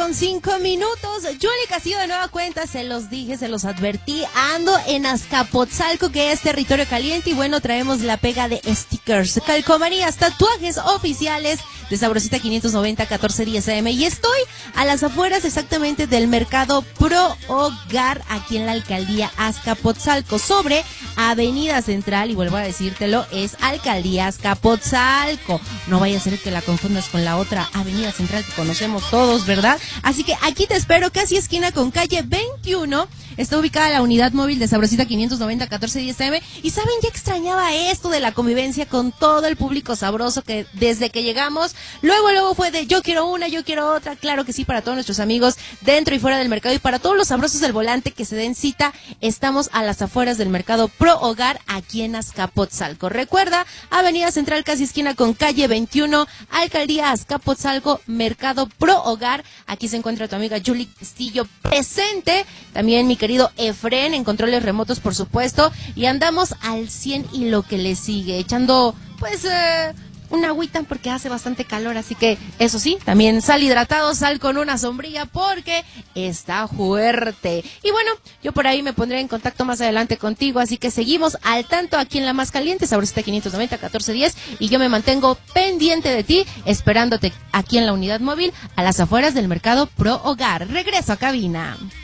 8:05. Julie Castillo de nueva cuenta, se los dije, se los advertí. Ando en Azcapotzalco, que es territorio caliente, y bueno, traemos la pega de stickers, calcomanías, tatuajes oficiales de Sabrosita 590 1410 AM. Y estoy a las afueras exactamente del mercado Pro Hogar, aquí en la alcaldía Azcapotzalco, sobre Avenida Central, y vuelvo a decírtelo, es Alcaldía Azcapotzalco. No vaya a ser que la confundas con la otra Avenida Central que conocemos todos, ¿verdad? Así que aquí te espero, casi esquina con calle 21. Está ubicada la unidad móvil de Sabrosita 590 1410 AM. Y saben, ya extrañaba esto de la convivencia con todo el público sabroso, que desde que llegamos, luego fue de yo quiero una, yo quiero otra. Claro que sí, para todos nuestros amigos dentro y fuera del mercado, y para todos los sabrosos del volante que se den cita, estamos a las afueras del mercado Pro Hogar, aquí en Azcapotzalco. Recuerda, Avenida Central, casi esquina con calle 21, Alcaldía Azcapotzalco, mercado Pro Hogar. Aquí se encuentra tu amiga Julie Castillo presente, también mi querido Efren en controles remotos, por supuesto, y andamos al 100 y lo que le sigue, echando pues una agüita porque hace bastante calor, así que eso sí, también sal hidratado, sal con una sombrilla porque está fuerte. Y bueno, yo por ahí me pondré en contacto más adelante contigo, así que seguimos al tanto aquí en la más caliente, Sabrosita 590 1410, y yo me mantengo pendiente de ti, esperándote aquí en la unidad móvil a las afueras del mercado Pro Hogar. Regreso a cabina.